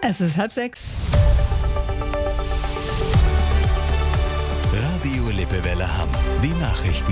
Es ist 5:30. Radio Lippewelle Hamm. Die Nachrichten.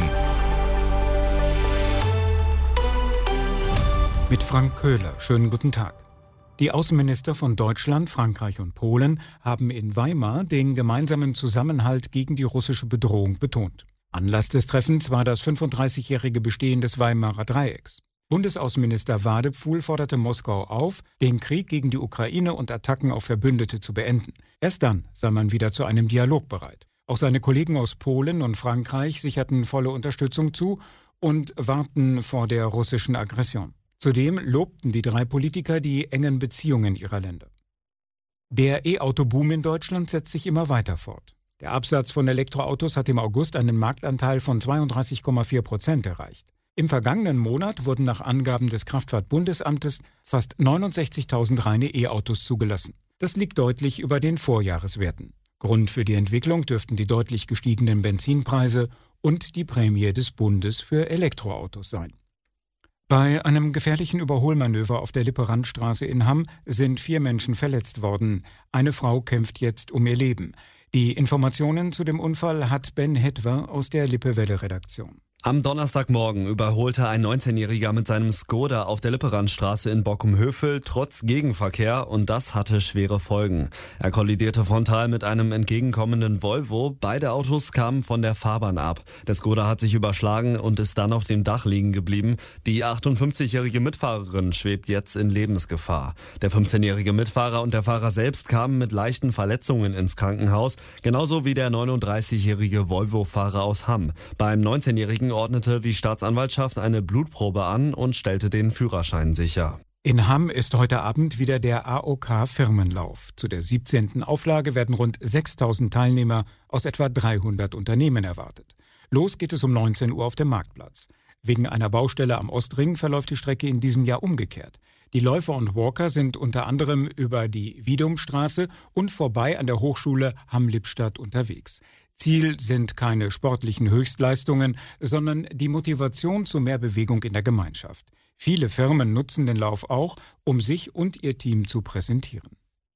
Mit Frank Köhler. Schönen guten Tag. Die Außenminister von Deutschland, Frankreich und Polen haben in Weimar den gemeinsamen Zusammenhalt gegen die russische Bedrohung betont. Anlass des Treffens war das 35-jährige Bestehen des Weimarer Dreiecks. Bundesaußenminister Wadepfuhl forderte Moskau auf, den Krieg gegen die Ukraine und Attacken auf Verbündete zu beenden. Erst dann sei man wieder zu einem Dialog bereit. Auch seine Kollegen aus Polen und Frankreich sicherten volle Unterstützung zu und warnten vor der russischen Aggression. Zudem lobten die drei Politiker die engen Beziehungen ihrer Länder. Der E-Auto-Boom in Deutschland setzt sich immer weiter fort. Der Absatz von Elektroautos hat im August einen Marktanteil von 32,4% erreicht. Im vergangenen Monat wurden nach Angaben des Kraftfahrtbundesamtes fast 69.000 reine E-Autos zugelassen. Das liegt deutlich über den Vorjahreswerten. Grund für die Entwicklung dürften die deutlich gestiegenen Benzinpreise und die Prämie des Bundes für Elektroautos sein. Bei einem gefährlichen Überholmanöver auf der Lippe-Randstraße in Hamm sind 4 Menschen verletzt worden. Eine Frau kämpft jetzt um ihr Leben. Die Informationen zu dem Unfall hat Ben Hetwer aus der Lippewelle-Redaktion. Am Donnerstagmorgen überholte ein 19-Jähriger mit seinem Skoda auf der Lippe-Randstraße in Bockum-Hövel trotz Gegenverkehr und das hatte schwere Folgen. Er kollidierte frontal mit einem entgegenkommenden Volvo. Beide Autos kamen von der Fahrbahn ab. Der Skoda hat sich überschlagen und ist dann auf dem Dach liegen geblieben. Die 58-jährige Mitfahrerin schwebt jetzt in Lebensgefahr. Der 15-jährige Mitfahrer und der Fahrer selbst kamen mit leichten Verletzungen ins Krankenhaus, genauso wie der 39-jährige Volvo-Fahrer aus Hamm. Beim 19-jährigen ordnete die Staatsanwaltschaft eine Blutprobe an und stellte den Führerschein sicher. In Hamm ist heute Abend wieder der AOK-Firmenlauf. Zu der 17. Auflage werden rund 6.000 Teilnehmer aus etwa 300 Unternehmen erwartet. Los geht es um 19 Uhr auf dem Marktplatz. Wegen einer Baustelle am Ostring verläuft die Strecke in diesem Jahr umgekehrt. Die Läufer und Walker sind unter anderem über die Wiedumstraße und vorbei an der Hochschule Hamm-Lippstadt unterwegs. Ziel sind keine sportlichen Höchstleistungen, sondern die Motivation zu mehr Bewegung in der Gemeinschaft. Viele Firmen nutzen den Lauf auch, um sich und ihr Team zu präsentieren.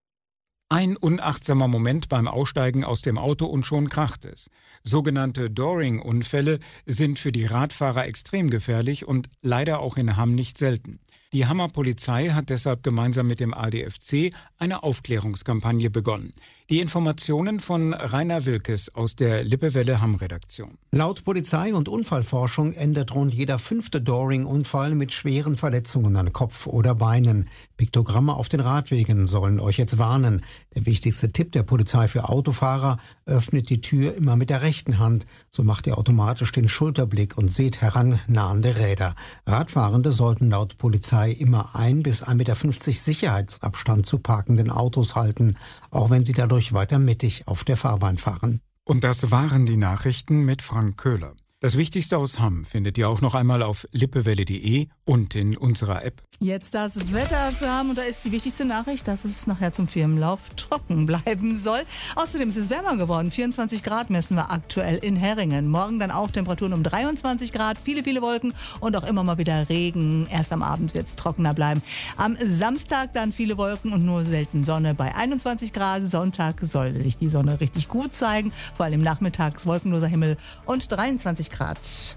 Ein unachtsamer Moment beim Aussteigen aus dem Auto und schon kracht es. Sogenannte Dooring-Unfälle sind für die Radfahrer extrem gefährlich und leider auch in Hamm nicht selten. Die Hammer Polizei hat deshalb gemeinsam mit dem ADFC eine Aufklärungskampagne begonnen. Die Informationen von Rainer Wilkes aus der Lippewelle Hamm-Redaktion. Laut Polizei und Unfallforschung endet rund jeder 5. Dooring-Unfall mit schweren Verletzungen an Kopf oder Beinen. Piktogramme auf den Radwegen sollen euch jetzt warnen. Der wichtigste Tipp der Polizei für Autofahrer: öffnet die Tür immer mit der rechten Hand. So macht ihr automatisch den Schulterblick und seht herannahende Räder. Radfahrende sollten laut Polizei immer 1 bis 1,50 Meter Sicherheitsabstand zu parkenden Autos halten, auch wenn sie dadurch weiter mittig auf der Fahrbahn fahren. Und das waren die Nachrichten mit Frank Köhler. Das Wichtigste aus Hamm findet ihr auch noch einmal auf lippewelle.de und in unserer App. Jetzt das Wetter für Hamm und da ist die wichtigste Nachricht, dass es nachher zum Firmenlauf trocken bleiben soll. Außerdem ist es wärmer geworden. 24 Grad messen wir aktuell in Herringen. Morgen dann auch Temperaturen um 23 Grad, viele Wolken und auch immer mal wieder Regen. Erst am Abend wird es trockener bleiben. Am Samstag dann viele Wolken und nur selten Sonne bei 21 Grad. Sonntag soll sich die Sonne richtig gut zeigen, vor allem nachmittags wolkenloser Himmel und 23 Grad.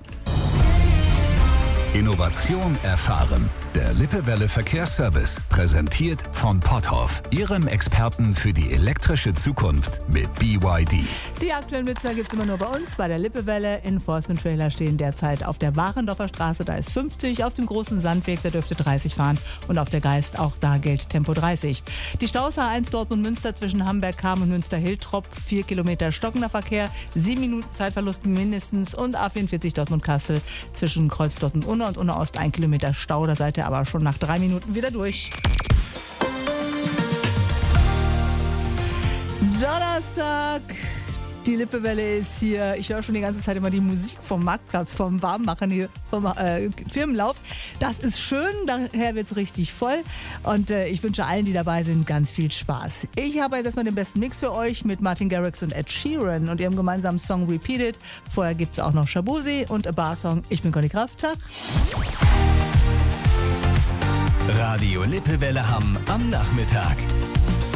Innovation erfahren. Der Lippewelle Verkehrsservice, präsentiert von Potthoff, Ihrem Experten für die elektrische Zukunft mit BYD. Die aktuellen Blitzer gibt es immer nur bei uns, bei der Lippewelle. Enforcement-Trailer stehen derzeit auf der Warendorfer Straße, da ist 50, auf dem großen Sandweg, da dürfte 30 fahren und auf der Geist, auch da gilt Tempo 30. Die Staus A1 Dortmund-Münster zwischen Hamburg-Kam und Münster-Hiltrop, 4 Kilometer stockender Verkehr, 7 Minuten Zeitverlust mindestens und A44 Dortmund-Kassel zwischen Kreuz Dortmund-Unna und Unna-Ost 1 Kilometer Stau, da seid ihr aber schon nach 3 Minuten wieder durch. Donnerstag, die Lippewelle ist hier. Ich höre schon die ganze Zeit immer die Musik vom Marktplatz, vom Warmmachen hier, vom Firmenlauf. Das ist schön, daher wird es richtig voll. Und ich wünsche allen, die dabei sind, ganz viel Spaß. Ich habe jetzt erstmal den besten Mix für euch mit Martin Garrix und Ed Sheeran und ihrem gemeinsamen Song Repeated. Vorher gibt es auch noch Shabuzi und A Bar Song. Ich bin Conny Krafttag. Radio Lippewelle Hamm am Nachmittag.